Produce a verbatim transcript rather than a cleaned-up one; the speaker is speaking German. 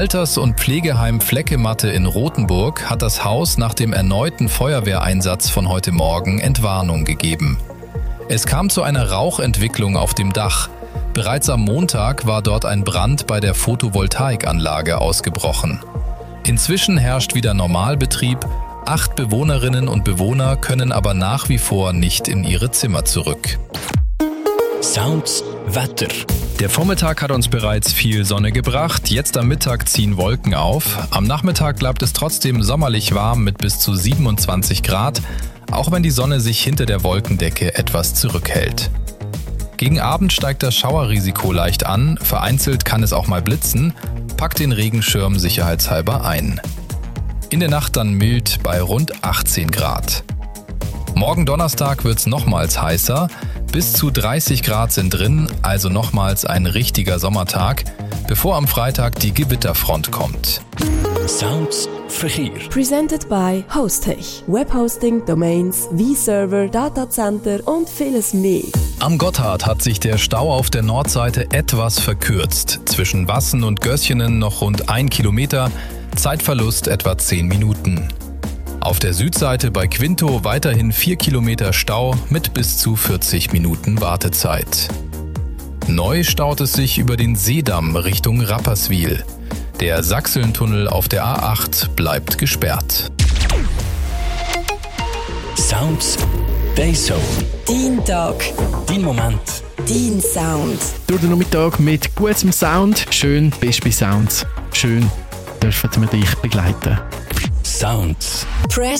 Alters- und Pflegeheim Fleckematte in Rothenburg hat das Haus nach dem erneuten Feuerwehreinsatz von heute Morgen Entwarnung gegeben. Es kam zu einer Rauchentwicklung auf dem Dach. Bereits am Montag war dort ein Brand bei der Photovoltaikanlage ausgebrochen. Inzwischen herrscht wieder Normalbetrieb. Acht Bewohnerinnen und Bewohner können aber nach wie vor nicht in ihre Zimmer zurück. Sounds Wetter. Der Vormittag hat uns bereits viel Sonne gebracht, jetzt am Mittag ziehen Wolken auf. Am Nachmittag bleibt es trotzdem sommerlich warm mit bis zu siebenundzwanzig Grad, auch wenn die Sonne sich hinter der Wolkendecke etwas zurückhält. Gegen Abend steigt das Schauerrisiko leicht an, vereinzelt kann es auch mal blitzen, packt den Regenschirm sicherheitshalber ein. In der Nacht dann mild bei rund achtzehn Grad. Morgen Donnerstag wird's nochmals heißer. Bis zu dreißig Grad sind drin, also nochmals ein richtiger Sommertag, bevor am Freitag die Gewitterfront kommt. Sounds Verkehr. Presented by Hostech. Webhosting, Domains, V-Server, Datacenter und vieles mehr. Am Gotthard hat sich der Stau auf der Nordseite etwas verkürzt. Zwischen Wassen und Gößchenen noch rund ein Kilometer, Zeitverlust etwa zehn Minuten. Auf der Südseite bei Quinto weiterhin vier Kilometer Stau mit bis zu vierzig Minuten Wartezeit. Neu staut es sich über den Seedamm Richtung Rapperswil. Der Sachsentunnel auf der A acht bleibt gesperrt. Sounds Dayzone. Dein Tag. Dein Moment. Dein Sound. Durch den Nachmittag mit gutem Sound. Schön bist bei Sounds. Schön dürfen wir dich begleiten. Sounds. Press